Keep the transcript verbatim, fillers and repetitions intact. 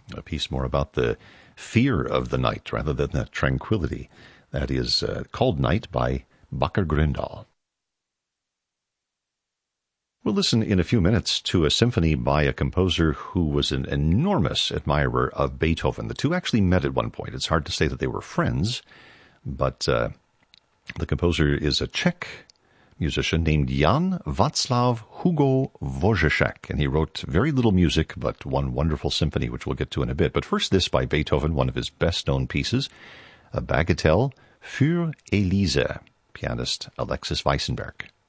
a piece more about the fear of the night rather than the tranquility. That is uh, called Night by Bakker Grøndahl. We'll listen in a few minutes to a symphony by a composer who was an enormous admirer of Beethoven. The two actually met at one point. It's hard to say that they were friends, but uh, the composer is a Czech musician named Jan Václav Hugo Wojciech, and he wrote very little music, but one wonderful symphony, which we'll get to in a bit. But first, this by Beethoven, one of his best-known pieces, a bagatelle, Für Elise, pianist Alexis Weissenberg.